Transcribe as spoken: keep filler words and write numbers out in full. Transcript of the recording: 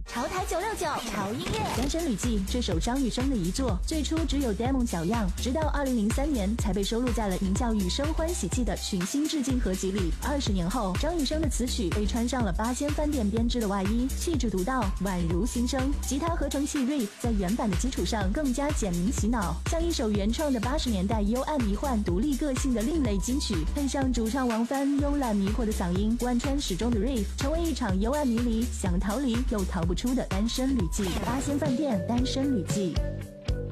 潮台九六九潮音乐， 《单身旅记》这首张雨生的遗作，最初只有 demo 小样，直到二零零三年才被收录在了名叫《雨生欢喜记》的群星致敬合集里。二十年后，张雨生的词曲被穿上了八仙饭店编织的外衣，气质独到，宛如新生。吉他合成器 riff 在原版的基础上更加简明洗脑，像一首原创的八十年代幽暗迷幻、独立个性的另类金曲，配上主唱王帆慵懒迷惑的嗓音，贯穿始终的 riff， 成为一场幽暗迷离、想逃离又逃不出的单身旅记。八仙饭店单身旅记。